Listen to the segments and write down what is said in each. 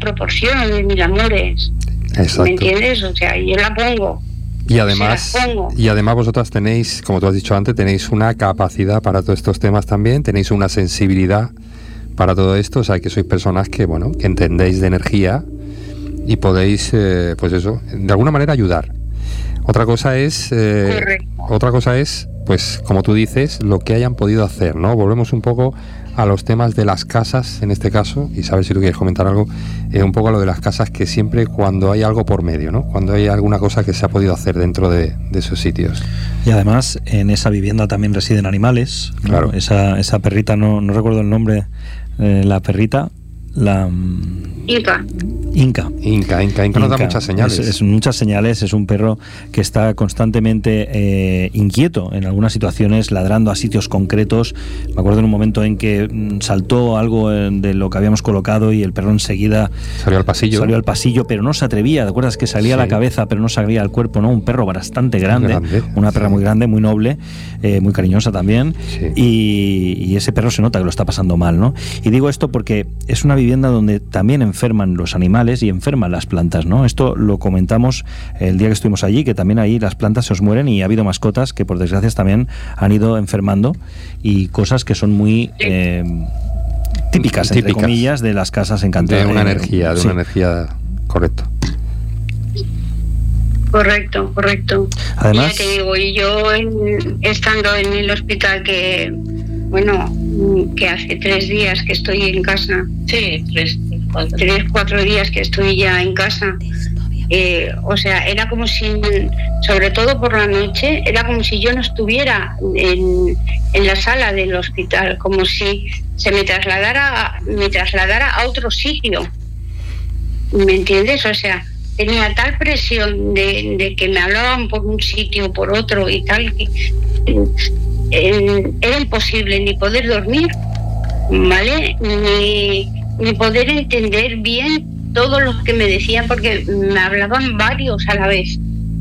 proporciono de mis amores. Exacto. ¿Me entiendes? O sea, yo la pongo. Y además vosotras tenéis, como tú has dicho antes, tenéis una capacidad para todos estos temas también, tenéis una sensibilidad para todo esto, o sea, que sois personas que, bueno, que entendéis de energía y podéis, pues eso, de alguna manera ayudar. Otra cosa es, pues, como tú dices, lo que hayan podido hacer, ¿no? Volvemos un poco a los temas de las casas, en este caso, y sabes si tú quieres comentar algo, un poco a lo de las casas, que siempre cuando hay algo por medio, ¿no? Cuando hay alguna cosa que se ha podido hacer dentro de esos sitios. Y además, en esa vivienda también residen animales, ¿no? Claro. Esa perrita, no recuerdo el nombre, la perrita, la... Inca nos da muchas señales. Es muchas señales, es un perro que está constantemente inquieto en algunas situaciones, ladrando a sitios concretos. Me acuerdo en un momento en que saltó algo de lo que habíamos colocado y el perro enseguida salió al pasillo, pero no se atrevía. ¿Te acuerdas que salía la cabeza pero no salía al cuerpo? ¿No? Un perro bastante grande, una perra muy grande, muy noble, muy cariñosa también, y ese perro se nota que lo está pasando mal, ¿no? Y digo esto porque es una vivienda donde también enferman los animales y enferman las plantas, ¿no? Esto lo comentamos el día que estuvimos allí, que también ahí las plantas se os mueren y ha habido mascotas que por desgracia también han ido enfermando, y cosas que son muy típicas, entre comillas, de las casas encantadas. De una energía, correcto. Correcto. Además, ya te digo, y yo estando en el hospital que hace 3 días que estoy en casa. Sí, 3-4 días que estoy ya en casa. O sea, era como si, sobre todo por la noche, era como si yo no estuviera en la sala del hospital, como si se me trasladara a otro sitio. ¿Me entiendes? O sea, tenía tal presión de que me hablaban por un sitio, por otro y tal, que era imposible ni poder dormir, ¿vale? Ni poder entender bien todo lo que me decían, porque me hablaban varios a la vez.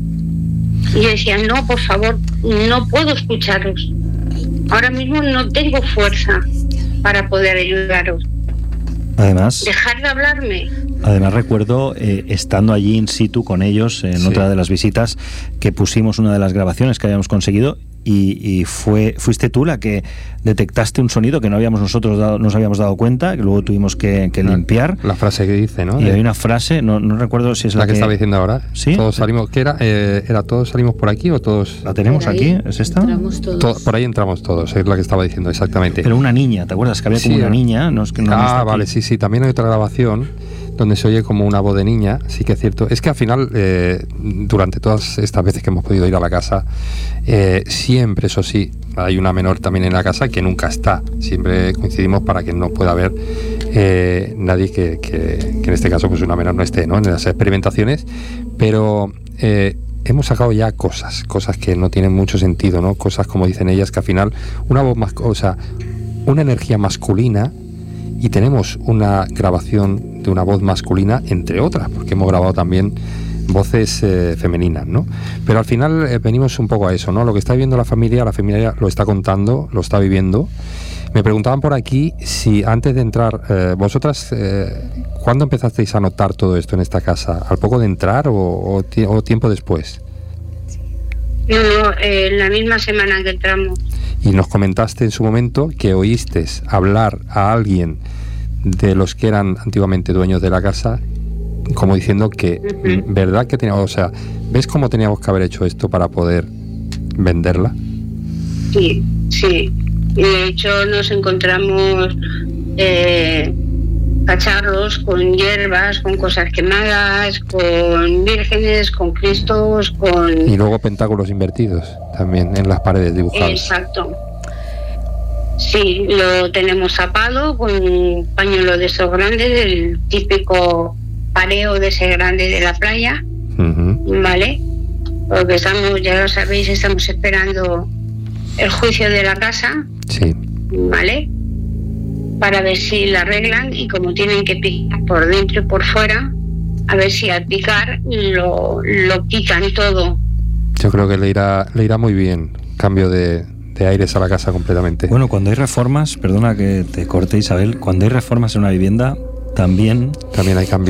Y decían, no, por favor, no puedo escucharos. Ahora mismo no tengo fuerza para poder ayudaros. Además, dejar de hablarme. Además recuerdo, estando allí in situ con ellos, en otra de las visitas, que pusimos una de las grabaciones que habíamos conseguido, y fuiste tú la que detectaste un sonido que nos habíamos dado cuenta, que luego tuvimos que limpiar. La frase que dice, ¿no? Y hay una frase, no recuerdo si es la que estaba diciendo ahora. ¿Sí? Todos salimos, ¿qué era? ¿Era todos salimos por aquí o todos? ¿La tenemos aquí? ¿Es esta? Por ahí entramos todos, es la que estaba diciendo exactamente. Pero una niña, ¿te acuerdas? Que había como una niña. Vale, sí. También hay otra grabación donde se oye como una voz de niña, sí que es cierto. Es que al final, durante todas estas veces que hemos podido ir a la casa, siempre, eso sí, hay una menor también en la casa que nunca está. Siempre coincidimos para que no pueda haber nadie que en este caso pues una menor no esté, ¿no?, en las experimentaciones. Pero hemos sacado ya cosas que no tienen mucho sentido, ¿no? Cosas, como dicen ellas, que al final una voz más, o sea, una energía masculina, y tenemos una grabación de una voz masculina, entre otras, porque hemos grabado también voces femeninas, ¿no? Pero al final venimos un poco a eso, ¿no? Lo que está viviendo la familia lo está contando, lo está viviendo. Me preguntaban por aquí si antes de entrar, vosotras, ¿cuándo empezasteis a notar todo esto en esta casa? ¿Al poco de entrar o tiempo después? No, la misma semana que entramos. Y nos comentaste en su momento que oíste hablar a alguien de los que eran antiguamente dueños de la casa, como diciendo que, ¿verdad que teníamos, o sea, ves cómo teníamos que haber hecho esto para poder venderla? Sí. Y de hecho nos encontramos cacharros con hierbas, con cosas quemadas, con vírgenes, con cristos, Y luego pentáculos invertidos también en las paredes dibujados. Exacto. Sí, lo tenemos tapado con un pañuelo de esos grandes, el típico pareo de ese grande de la playa, ¿vale? Porque ya lo sabéis, estamos esperando el juicio de la casa, ¿vale? Para ver si la arreglan, y como tienen que picar por dentro y por fuera, a ver si al picar lo quitan todo. Yo creo que le irá muy bien, cambio de aires a la casa completamente. Bueno, cuando hay reformas, perdona que te corte, Isabel, cuando hay reformas en una vivienda, también hay cambios.